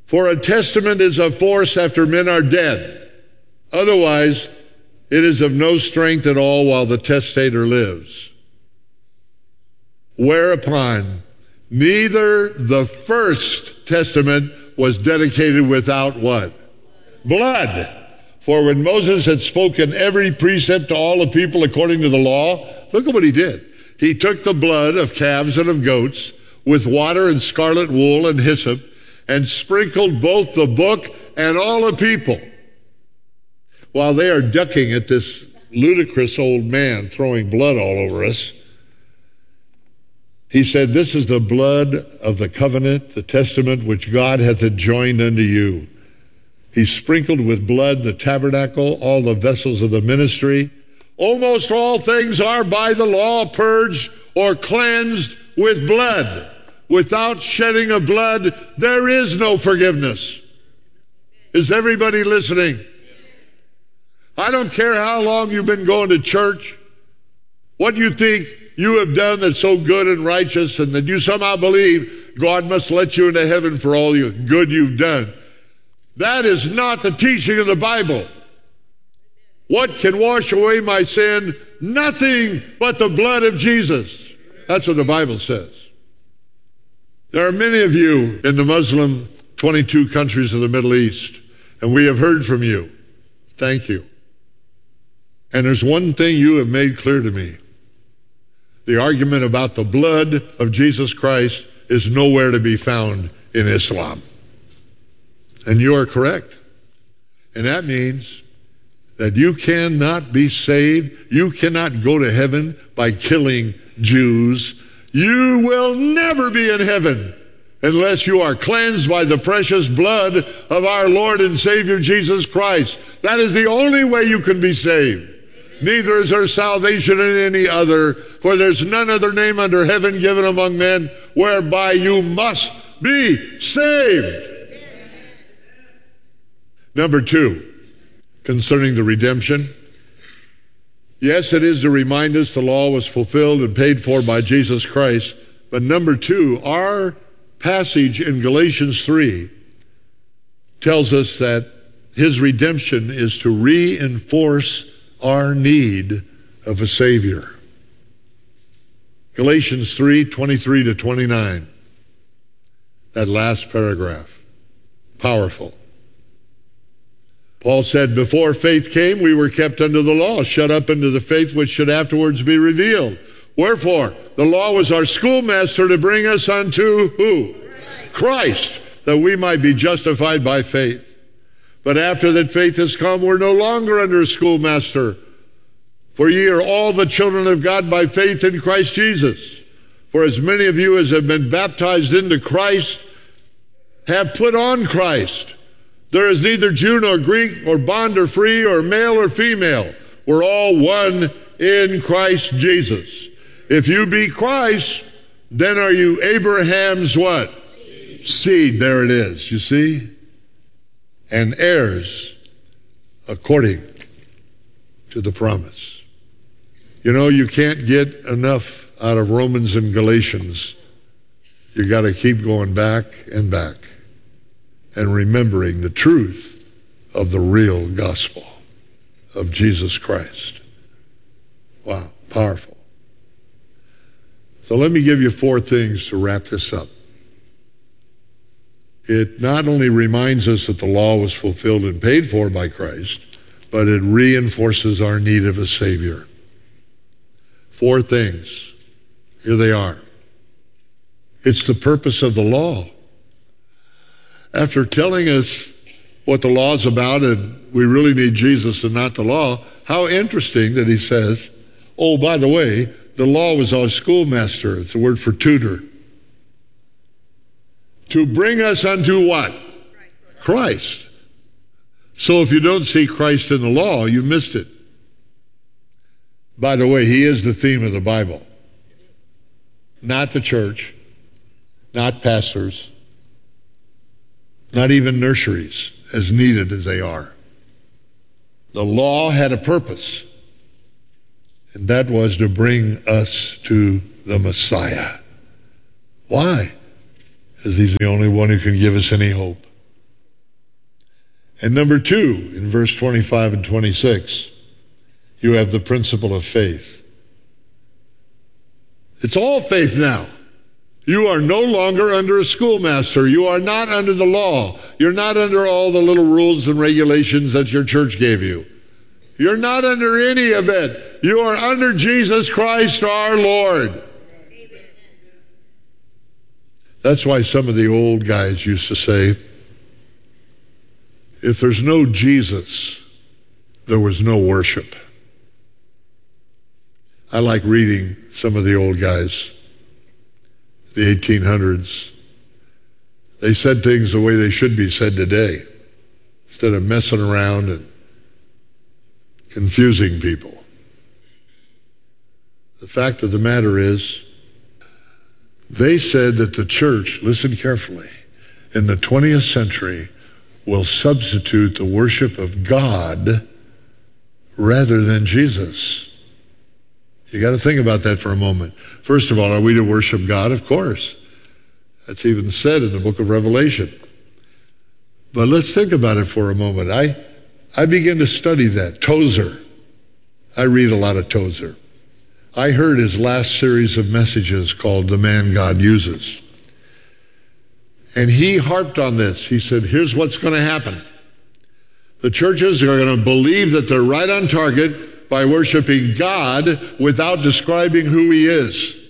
For a testament is of force after men are dead. Otherwise, it is of no strength at all while the testator lives. Whereupon, neither the first testament was dedicated without what? Blood. For when Moses had spoken every precept to all the people according to the law, look at what he did. He took the blood of calves and of goats with water and scarlet wool and hyssop and sprinkled both the book and all the people. While they are ducking at this ludicrous old man throwing blood all over us, he said, this is the blood of the covenant, the testament which God hath enjoined unto you. He sprinkled with blood the tabernacle, all the vessels of the ministry. Almost all things are by the law purged or cleansed with blood. Without shedding of blood, there is no forgiveness. Is everybody listening? I don't care how long you've been going to church, what you think you have done that's so good and righteous, and that you somehow believe God must let you into heaven for all the good you've done. That is not the teaching of the Bible. What can wash away my sin? Nothing but the blood of Jesus. That's what the Bible says. There are many of you in the Muslim 22 countries of the Middle East, and we have heard from you. Thank you. And there's one thing you have made clear to me. The argument about the blood of Jesus Christ is nowhere to be found in Islam. And you are correct. And that means that you cannot be saved. You cannot go to heaven by killing Jews. You will never be in heaven unless you are cleansed by the precious blood of our Lord and Savior Jesus Christ. That is the only way you can be saved. Neither is there salvation in any other, for there's none other name under heaven given among men whereby you must be saved. Number 2, concerning the redemption. Yes, it is to remind us the law was fulfilled and paid for by Jesus Christ. But number 2, our passage in Galatians 3 tells us that his redemption is to reinforce our need of a Savior. Galatians 3:23 to 29. That last paragraph. Powerful. Paul said, before faith came, we were kept under the law, shut up into the faith which should afterwards be revealed. Wherefore, the law was our schoolmaster to bring us unto who? Christ, that we might be justified by faith. But after that faith has come, we're no longer under a schoolmaster. For ye are all the children of God by faith in Christ Jesus. For as many of you as have been baptized into Christ have put on Christ. There is neither Jew nor Greek or bond or free or male or female. We're all one in Christ Jesus. If you be Christ, then are you Abraham's what? Seed. There it is, you see? And heirs according to the promise. You know, you can't get enough out of Romans and Galatians. You got to keep going back and back and remembering the truth of the real gospel of Jesus Christ. Wow, powerful. So let me give you 4 things to wrap this up. It not only reminds us that the law was fulfilled and paid for by Christ, but it reinforces our need of a Savior. 4 things. Here they are. It's the purpose of the law. After telling us what the law's about and we really need Jesus and not the law, how interesting that he says, oh, by the way, the law was our schoolmaster. It's the word for tutor. To bring us unto what? Christ. So if you don't see Christ in the law, you missed it. By the way, he is the theme of the Bible. Not the church, not pastors, not even nurseries, as needed as they are. The law had a purpose, and that was to bring us to the Messiah. Why? Because he's the only one who can give us any hope. And number two, in verse 25 and 26, you have the principle of faith. It's all faith now. You are no longer under a schoolmaster. You are not under the law. You're not under all the little rules and regulations that your church gave you. You're not under any of it. You are under Jesus Christ our Lord. That's why some of the old guys used to say, if there's no Jesus, there was no worship. I like reading some of the old guys, the 1800s. They said things the way they should be said today, instead of messing around and confusing people. The fact of the matter is, they said that the church, listen carefully, in the 20th century will substitute the worship of God rather than Jesus. You got to think about that for a moment. First of all, are we to worship God? Of course. That's even said in the book of Revelation. But let's think about it for a moment. I began to study that. Tozer. I read a lot of Tozer. I heard his last series of messages called The Man God Uses. And he harped on this. He said, here's what's going to happen. The churches are going to believe that they're right on target by worshiping God without describing who he is.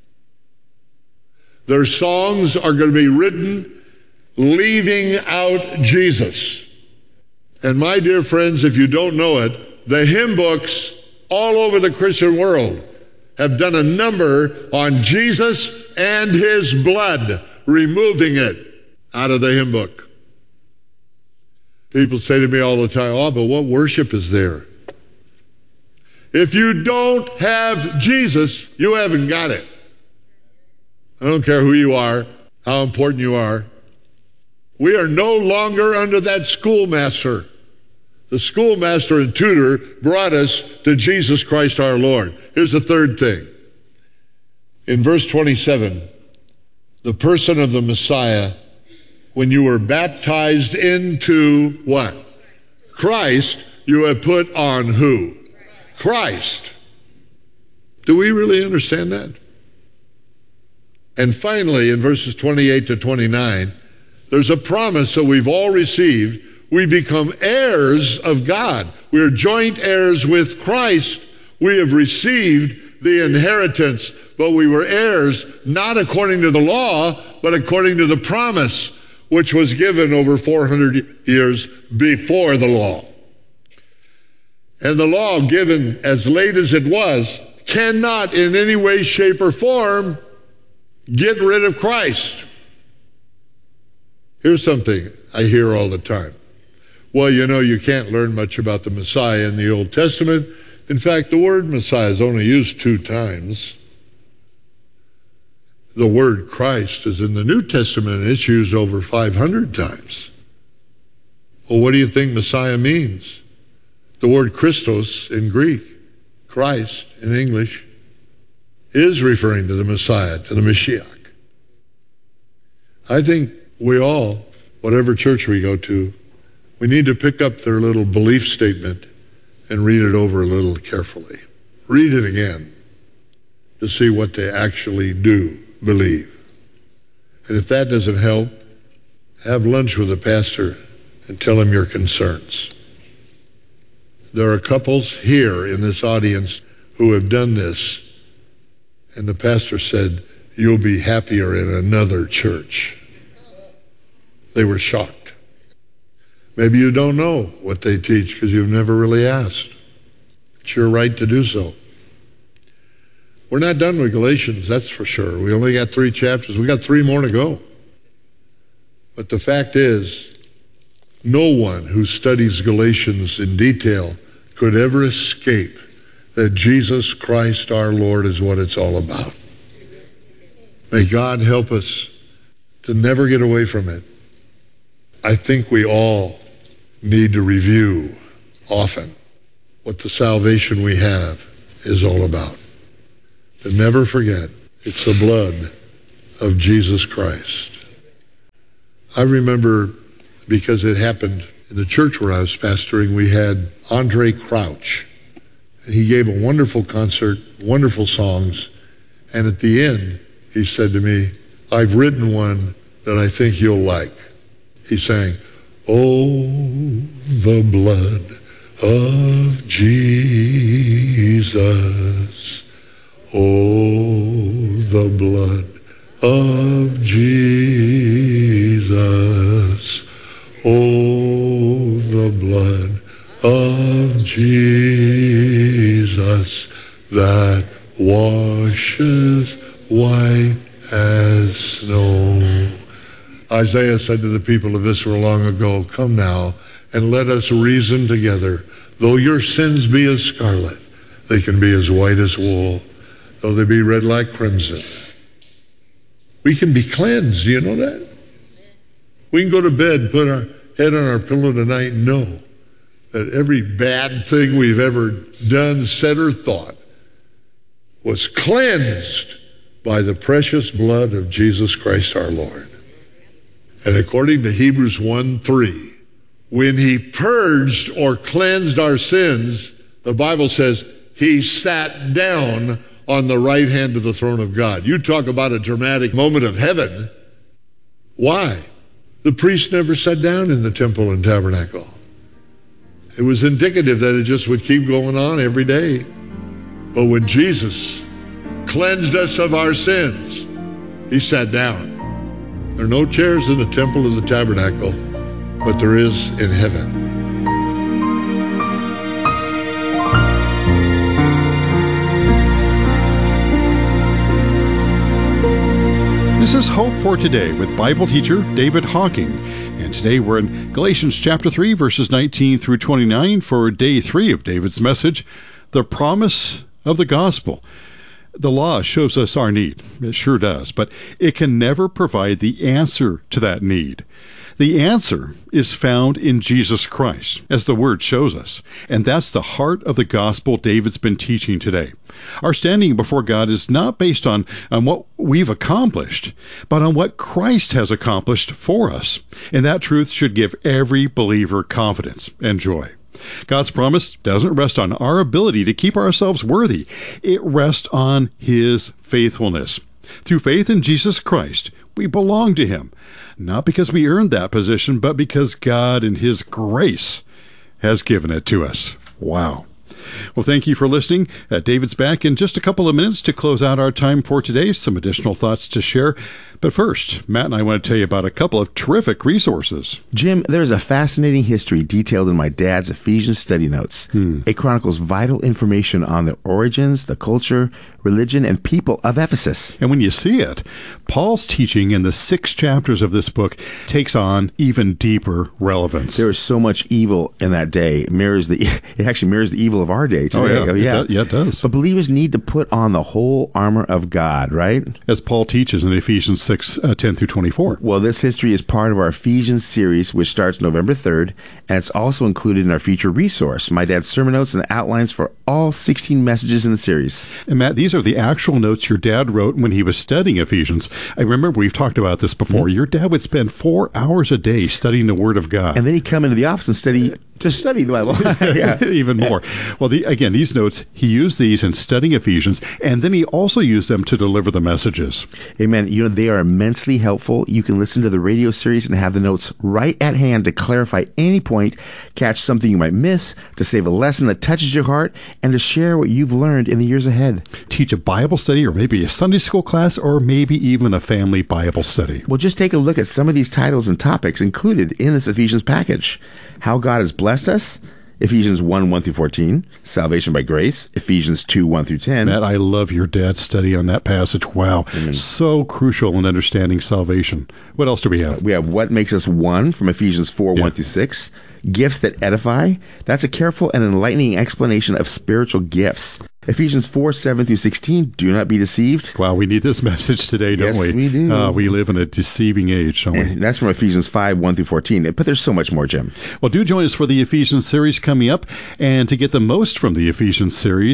Their songs are going to be written leaving out Jesus. And my dear friends, if you don't know it, the hymn books all over the Christian world have done a number on Jesus and his blood, removing it out of the hymn book. People say to me all the time, oh, but what worship is there? If you don't have Jesus, you haven't got it. I don't care who you are, how important you are. We are no longer under that schoolmaster. The schoolmaster and tutor brought us to Jesus Christ our Lord. Here's the third thing. In verse 27, the person of the Messiah, when you were baptized into what? Christ, you have put on who? Christ. Do we really understand that? And finally, in verses 28 to 29, there's a promise that we've all received. We become heirs of God. We are joint heirs with Christ. We have received the inheritance, but we were heirs not according to the law, but according to the promise, which was given over 400 years before the law. And the law, given as late as it was, cannot in any way, shape, or form get rid of Christ. Here's something I hear all the time. Well, you know, you can't learn much about the Messiah in the Old Testament. In fact, the word Messiah is only used 2 times. The word Christ is in the New Testament, and it's used over 500 times. Well, what do you think Messiah means? The word Christos in Greek, Christ in English, is referring to the Messiah, to the Mashiach. I think we all, whatever church we go to, we need to pick up their little belief statement and read it over a little carefully. Read it again to see what they actually do believe. And if that doesn't help, have lunch with the pastor and tell him your concerns. There are couples here in this audience who have done this, and the pastor said, you'll be happier in another church. They were shocked. Maybe you don't know what they teach because you've never really asked. It's your right to do so. We're not done with Galatians, that's for sure. We only got 3 chapters. We got 3 more to go. But the fact is, no one who studies Galatians in detail could ever escape that Jesus Christ our Lord is what it's all about. May God help us to never get away from it. I think we all need to review often what the salvation we have is all about. To never forget, it's the blood of Jesus Christ. I remember, because it happened In the church where I was pastoring, we had Andre Crouch. And he gave a wonderful concert, wonderful songs. And at the end, he said to me, I've written one that I think you'll like. He sang, "Oh, the blood of Jesus. Oh, the blood of Jesus. Oh, the blood of Jesus that washes white as snow." Isaiah said to the people of Israel long ago, "Come now, and let us reason together. Though your sins be as scarlet, they can be as white as wool. Though they be red like crimson." We can be cleansed. Do you know that? We can go to bed, put our head on our pillow tonight, and know that every bad thing we've ever done, said, or thought was cleansed by the precious blood of Jesus Christ our Lord. And according to Hebrews 1:3, when he purged or cleansed our sins, the Bible says he sat down on the right hand of the throne of God. You talk about a dramatic moment of heaven. Why? The priest never sat down in the temple and tabernacle. It was indicative that it just would keep going on every day. But when Jesus cleansed us of our sins, he sat down. There are no chairs in the temple of the tabernacle, but there is in heaven. This is Hope for Today with Bible teacher David Hawking. And today we're in Galatians chapter 3, verses 19 through 29 for day 3 of David's message, The Promise of the Gospel. The law shows us our need. It sure does, but it can never provide the answer to that need. The answer is found in Jesus Christ, as the Word shows us. And that's the heart of the gospel David's been teaching today. Our standing before God is not based on what we've accomplished, but on what Christ has accomplished for us. And that truth should give every believer confidence and joy. God's promise doesn't rest on our ability to keep ourselves worthy. It rests on His faithfulness. Through faith in Jesus Christ, we belong to Him, not because we earned that position, but because God in His grace has given it to us. Wow. Well, thank you for listening. David's back in just a couple of minutes to close out our time for today. Some additional thoughts to share. But first, Matt and I want to tell you about a couple of terrific resources. Jim, there's a fascinating history detailed in my dad's Ephesians study notes. It chronicles vital information on the origins, the culture, religion, and people of Ephesus. And when you see it, Paul's teaching in the 6 chapters of this book takes on even deeper relevance. There was so much evil in that day. It actually mirrors the evil of our day today. Oh, yeah. It does. But believers need to put on the whole armor of God, right? As Paul teaches in Ephesians 6:10 through 24. Well, this history is part of our Ephesians series, which starts November 3rd, and it's also included in our feature resource, my dad's sermon notes and outlines for all 16 messages in the series. And Matt, these are the actual notes your dad wrote when he was studying Ephesians. I remember we've talked about this before. Your dad would spend 4 hours a day studying the Word of God. And then he'd come into the office and study the Bible. Yeah. Even more. Well, again, these notes, he used these in studying Ephesians, and then he also used them to deliver the messages. Amen. They are immensely helpful. You can listen to the radio series and have the notes right at hand to clarify any point, catch something you might miss, to save a lesson that touches your heart, and to share what you've learned in the years ahead. Teach a Bible study, or maybe a Sunday school class, or maybe even a family Bible study. Well, just take a look at some of these titles and topics included in this Ephesians package. How God has blessed us, Ephesians 1 through 14, salvation by grace, Ephesians 2, 1 through 10. Matt, I love your dad's study on that passage. Wow. So crucial in understanding salvation. What else do we have? We have what makes us one from Ephesians 4, 1 through 6. Gifts that edify. That's a careful and enlightening explanation of spiritual gifts. Ephesians 4, 7 through 16, do not be deceived. Wow, we need this message today, don't we? Yes, we do. We live in a deceiving age, don't we? And that's from Ephesians 5, 1 through 14. But there's so much more, Jim. Well, do join us for the Ephesians series coming up. And to get the most from the Ephesians series,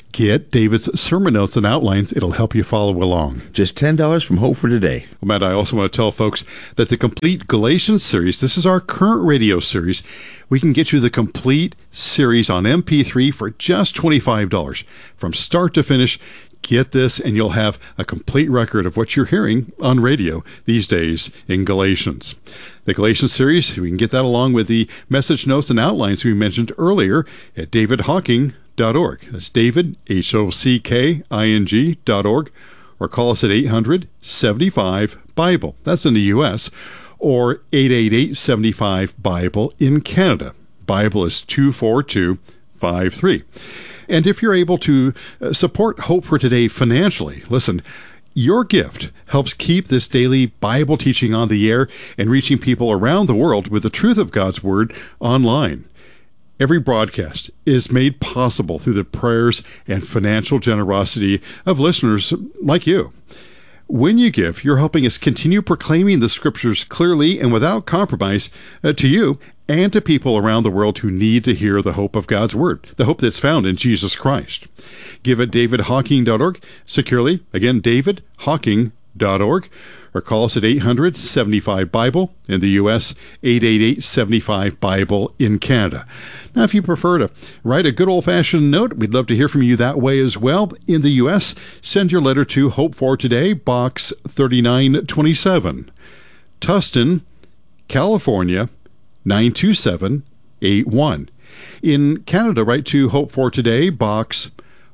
Get David's sermon notes and outlines. It'll help you follow along. Just $10 from Hope for Today. Well, Matt, I also want to tell folks that the complete Galatians series, this is our current radio series. We can get you the complete series on MP3 for just $25 from start to finish. Get this, and you'll have a complete record of what you're hearing on radio these days in Galatians. The Galatians series, we can get that along with the message notes and outlines we mentioned earlier at davidhocking.org. That's David, HOCKING.org, or call us at 800-75-BIBLE. That's in the U.S., or 888-75-BIBLE in Canada. Bible is 24253. And if you're able to support Hope for Today financially, listen, your gift helps keep this daily Bible teaching on the air and reaching people around the world with the truth of God's Word online. Every broadcast is made possible through the prayers and financial generosity of listeners like you. When you give, you're helping us continue proclaiming the Scriptures clearly and without compromise to you and to people around the world who need to hear the hope of God's Word, the hope that's found in Jesus Christ. Give at davidhocking.org securely. Again, davidhocking.org. Or call us at 800-75-BIBLE in the U.S., 888-75-BIBLE in Canada. Now, if you prefer to write a good old-fashioned note, we'd love to hear from you that way as well. In the U.S., send your letter to Hope for Today, Box 3927, Tustin, California, 92781. In Canada, write to Hope for Today, Box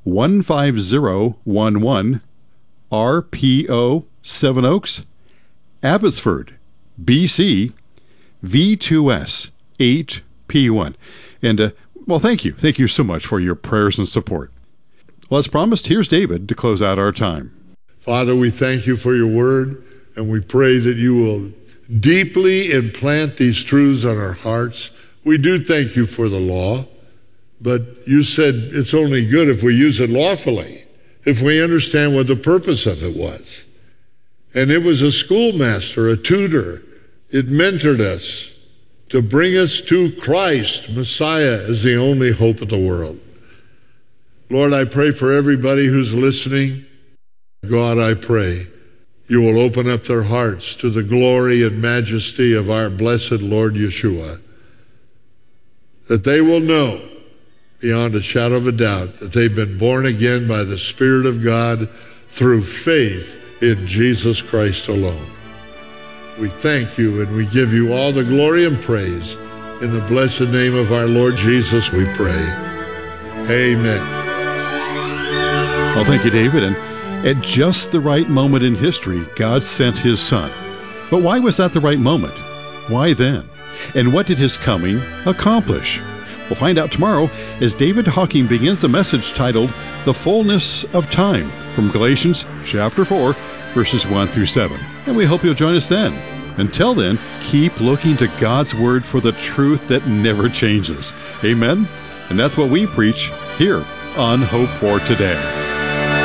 15011, RPO 7 Oaks, Abbotsford, BC, V2S 8P1. And, well, thank you. Thank you so much for your prayers and support. Well, as promised, here's David to close out our time. Father, we thank you for your word, and we pray that you will deeply implant these truths on our hearts. We do thank you for the law, but you said it's only good if we use it lawfully, if we understand what the purpose of it was. And it was a schoolmaster, a tutor. It mentored us to bring us to Christ, Messiah, as the only hope of the world. Lord, I pray for everybody who's listening. God, I pray you will open up their hearts to the glory and majesty of our blessed Lord Yeshua, that they will know beyond a shadow of a doubt that they've been born again by the Spirit of God through faith in Jesus Christ alone. We thank you and we give you all the glory and praise. In the blessed name of our Lord Jesus, we pray. Amen. Well, thank you, David. And at just the right moment in history, God sent his Son. But why was that the right moment? Why then? And what did his coming accomplish? We'll find out tomorrow as David Hocking begins a message titled The Fullness of Time from Galatians chapter 4, verses 1 through 7. And we hope you'll join us then. Until then, keep looking to God's Word for the truth that never changes. Amen? And that's what we preach here on Hope for Today.